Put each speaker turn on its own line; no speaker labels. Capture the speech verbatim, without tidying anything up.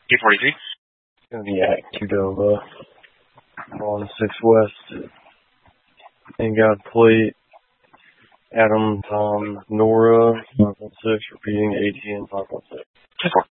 eight forty-three.
It's going to be at Qdoba on six West. And got plate Adam Tom Nora five one six, repeating A T N five one six.
ten four.